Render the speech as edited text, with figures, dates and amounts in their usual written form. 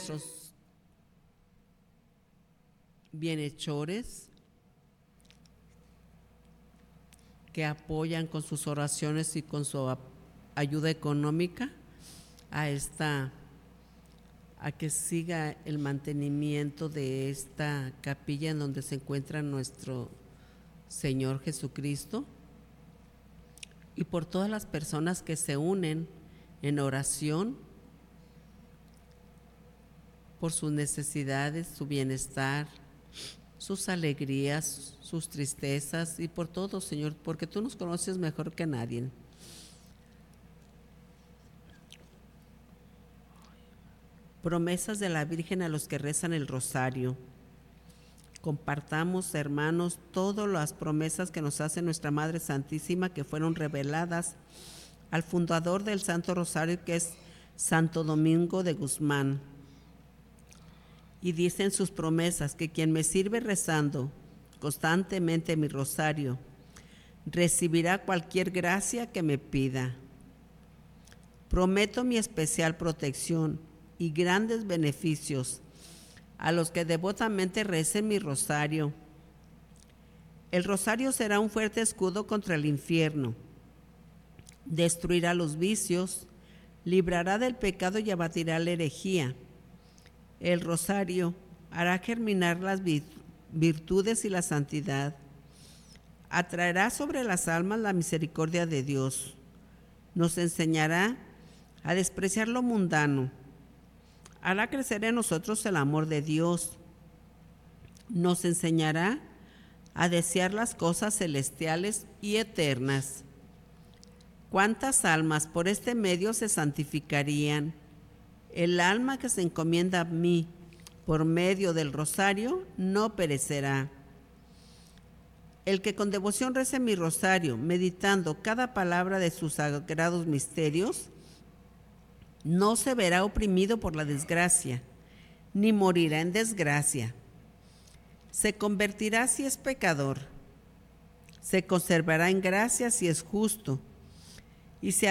nuestros bienhechores que apoyan con sus oraciones y con su ayuda económica a que siga el mantenimiento de esta capilla en donde se encuentra nuestro Señor Jesucristo, y por todas las personas que se unen en oración por sus necesidades, su bienestar, sus alegrías, sus tristezas, y por todo, Señor, porque tú nos conoces mejor que nadie. Promesas de la Virgen a los que rezan el rosario. Compartamos, hermanos, todas las promesas que nos hace nuestra Madre Santísima, que fueron reveladas al fundador del Santo Rosario, que es Santo Domingo de Guzmán. Y dicen sus promesas que quien me sirve rezando constantemente mi rosario recibirá cualquier gracia que me pida. Prometo mi especial protección y grandes beneficios a los que devotamente recen mi rosario. El rosario será un fuerte escudo contra el infierno, destruirá los vicios, librará del pecado y abatirá la herejía. El rosario hará germinar las virtudes y la santidad, atraerá sobre las almas la misericordia de Dios, nos enseñará a despreciar lo mundano, hará crecer en nosotros el amor de Dios, nos enseñará a desear las cosas celestiales y eternas. ¿Cuántas almas por este medio se santificarían? El alma que se encomienda a mí por medio del rosario no perecerá. El que con devoción rece mi rosario, meditando cada palabra de sus sagrados misterios, no se verá oprimido por la desgracia, ni morirá en desgracia. Se convertirá si es pecador, se conservará en gracia si es justo, y se